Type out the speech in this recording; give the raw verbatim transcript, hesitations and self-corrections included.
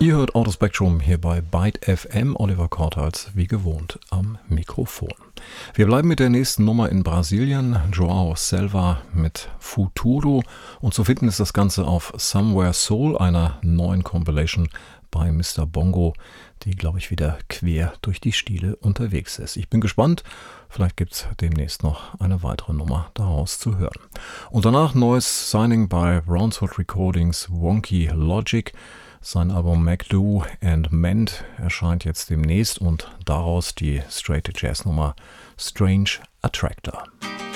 Ihr hört Auto Spectrum hier bei Byte F M. Oliver Kortals, wie gewohnt, am Mikrofon. Wir bleiben mit der nächsten Nummer in Brasilien. Joao Selva mit Futuro. Und zu finden ist das Ganze auf Somewhere Soul, einer neuen Compilation bei Mister Bongo, die, glaube ich, wieder quer durch die Stile unterwegs ist. Ich bin gespannt. Vielleicht gibt es demnächst noch eine weitere Nummer daraus zu hören. Und danach neues Signing bei Brownswood Recordings, Wonky Logic. Sein Album MacDo and Mend erscheint jetzt demnächst und daraus die straight Jazz Nummer Strange Attractor.